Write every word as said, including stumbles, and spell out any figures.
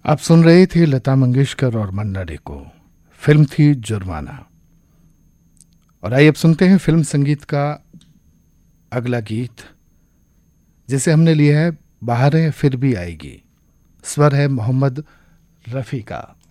आप सुन रहे थे लता मंगेशकर और मन्ना डे को। फिल्म थी जुर्माना। और आइए अब सुनते हैं फिल्म संगीत का अगला गीत, जिसे हमने लिया है बाहरें फिर भी आएगी। स्वर है मोहम्मद रफ़ी का।